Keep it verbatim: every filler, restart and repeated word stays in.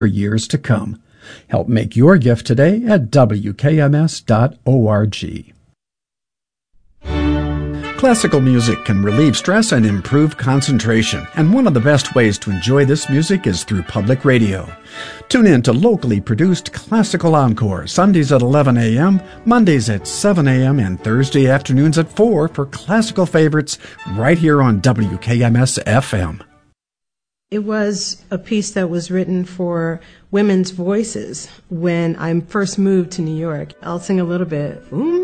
for years to come. Help make your gift today at W K M S dot org. Classical music can relieve stress and improve concentration, and one of the best ways to enjoy this music is through public radio. Tune in to locally produced Classical Encore, Sundays at eleven a.m., Mondays at seven a.m., and Thursday afternoons at four for classical favorites right here on W K M S F M. It was a piece that was written for women's voices when I first moved to New York. I'll sing a little bit. Ooh.